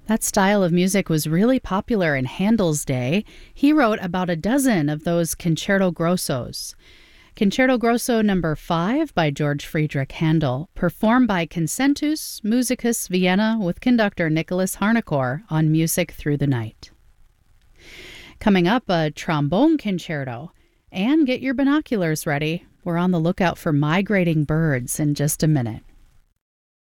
That style of music was really popular in Handel's day. He wrote about a dozen of those concerto grossos. Concerto Grosso Number 5 by George Friedrich Handel, performed by Concentus Musicus Vienna with conductor Nicholas Harnoncourt on Music Through the Night. Coming up, a trombone concerto. And get your binoculars ready. We're on the lookout for migrating birds in just a minute.